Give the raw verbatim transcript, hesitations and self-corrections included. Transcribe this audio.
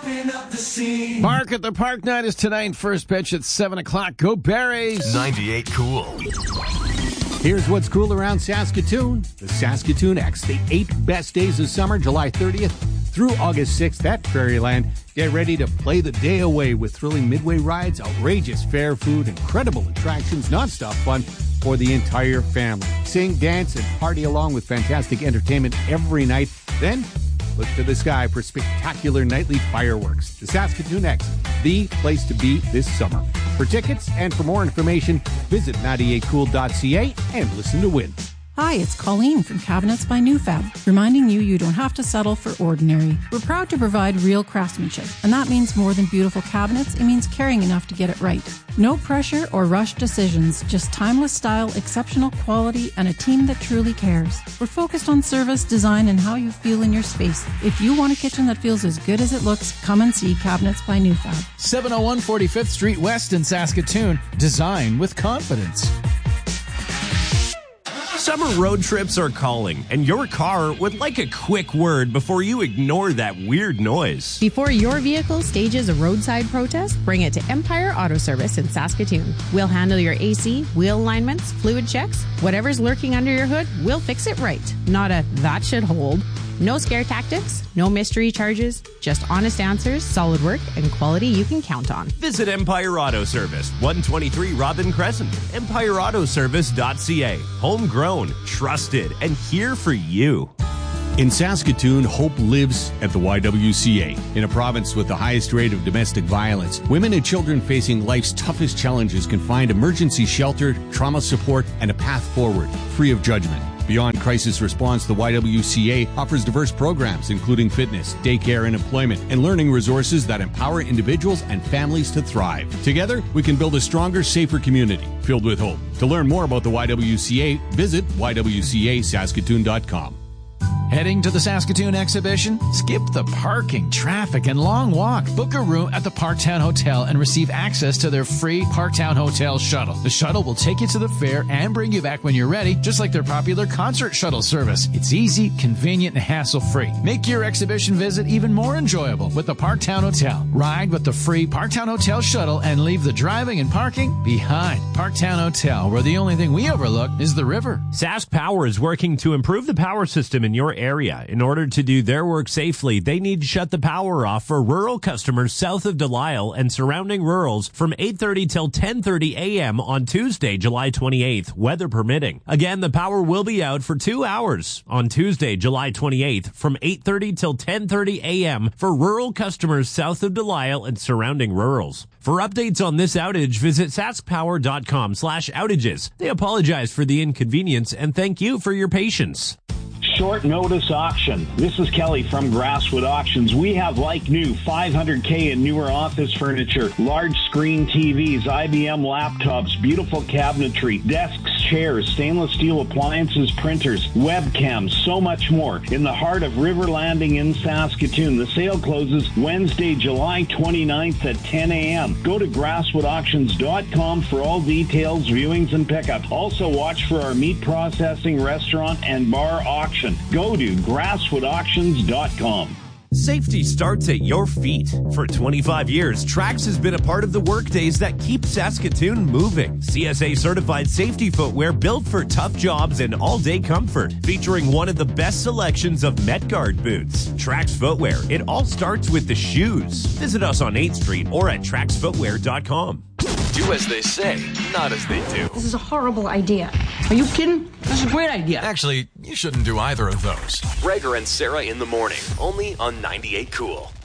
Open up the scene. Mark at the Park Night is tonight. First pitch at seven o'clock. Go Berries. ninety-eight Cool. Here's what's cool around Saskatoon. The Saskatoon X, the eight best days of summer, July thirtieth through August sixth at Prairieland. Get ready to play the day away with thrilling midway rides, outrageous fair food, incredible attractions, nonstop fun for the entire family. Sing, dance, and party along with fantastic entertainment every night. Then look to the sky for spectacular nightly fireworks. The Saskatoon X, the place to be this summer. For tickets and for more information, visit ninety-eight cool dot c a and listen to win. Hi, it's Colleen from Cabinets by Newfab, reminding you you don't have to settle for ordinary. We're proud to provide real craftsmanship, and that means more than beautiful cabinets, it means caring enough to get it right. No pressure or rushed decisions, just timeless style, exceptional quality, and a team that truly cares. We're focused on service, design, and how you feel in your space. If you want a kitchen that feels as good as it looks, come and see Cabinets by Newfab. seven oh one forty-fifth Street West in Saskatoon. Design with confidence. Summer road trips are calling, and your car would like a quick word before you ignore that weird noise. Before your vehicle stages a roadside protest, bring it to Empire Auto Service in Saskatoon. We'll handle your A C, wheel alignments, fluid checks, whatever's lurking under your hood, we'll fix it right. Not a that should hold. No scare tactics, no mystery charges, just honest answers, solid work, and quality you can count on. Visit Empire Auto Service, one twenty-three Robin Crescent, empire auto service dot c a. Homegrown, trusted, and here for you. In Saskatoon, hope lives at the Y W C A. In a province with the highest rate of domestic violence, women and children facing life's toughest challenges can find emergency shelter, trauma support, and a path forward, free of judgment. Beyond crisis response, the Y W C A offers diverse programs, including fitness, daycare, and employment, and learning resources that empower individuals and families to thrive. Together, we can build a stronger, safer community filled with hope. To learn more about the Y W C A, visit y w c a saskatoon dot com. Heading to the Saskatoon exhibition? Skip the parking, traffic, and long walk. Book a room at the Parktown Hotel and receive access to their free Parktown Hotel shuttle. The shuttle will take you to the fair and bring you back when you're ready, just like their popular concert shuttle service. It's easy, convenient, and hassle-free. Make your exhibition visit even more enjoyable with the Parktown Hotel. Ride with the free Parktown Hotel shuttle and leave the driving and parking behind. Parktown Hotel, where the only thing we overlook is the river. Sask Power is working to improve the power system in your area. In order to do their work safely, they need to shut the power off for rural customers south of Delisle and surrounding rurals from eight thirty till ten thirty a.m. on Tuesday, July twenty-eighth, weather permitting. Again, the power will be out for two hours on Tuesday, July twenty-eighth from eight thirty till ten thirty a.m. for rural customers south of Delisle and surrounding rurals. For updates on this outage, visit saskpower.com slash outages. They apologize for the inconvenience and thank you for your patience. Short notice auction. This is Kelly from Grasswood Auctions. We have like new five hundred K and newer office furniture, large screen T Vs, I B M laptops, beautiful cabinetry, desks, chairs, stainless steel appliances, printers, webcams, so much more in the heart of River Landing in Saskatoon. The sale closes Wednesday, July twenty-ninth at ten a.m. Go to grasswood auctions dot com for all details, viewings, and pickup. Also watch for our meat processing, restaurant, and bar auction. Go to grasswood auctions dot com. Safety starts at your feet. For twenty-five years, Trax has been a part of the workdays that keep Saskatoon moving. C S A certified safety footwear built for tough jobs and all-day comfort, featuring one of the best selections of MetGuard boots. Trax footwear, it all starts with the shoes. Visit us on eighth street or at trax footwear dot com. Do as they say, not as they do. This is a horrible idea. Are you kidding? This is a great idea. Actually, you shouldn't do either of those. Gregor and Sarah in the morning, only on ninety-eight Cool.